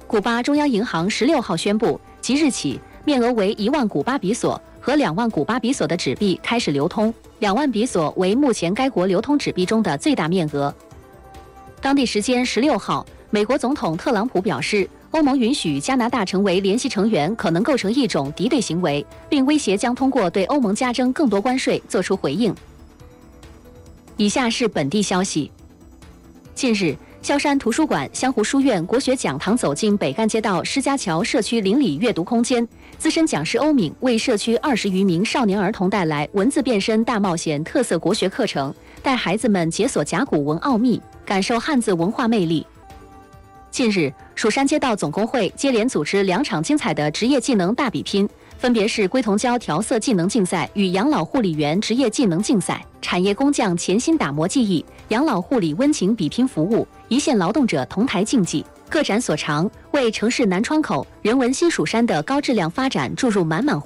古巴中央银行16号宣布，即日起，面额为1万古巴比索和2万古巴比索的纸币开始流通，2万比索为目前该国流通纸币中的最大面额。当地时间16号，美国总统特朗普表示，欧盟允许加拿大成为联席成员可能构成一种敌对行为，并威胁将通过对欧盟加征更多关税作出回应。以下是本地消息。近日，萧山图书馆、湘湖书院、国学讲堂走进北干街道施家桥社区邻里阅读空间，资深讲师欧敏为社区20余名少年儿童带来文字变身大冒险特色国学课程，带孩子们解锁甲骨文奥秘，感受汉字文化魅力。近日，蜀山街道总工会接连组织2场精彩的职业技能大比拼，分别是龟苓胶调色技能竞赛与养老护理员职业技能竞赛。产业工匠潜心打磨技艺，养老护理温情比拼服务，一线劳动者同台竞技，各展所长，为城市南窗口、人文新蜀山的高质量发展注入满满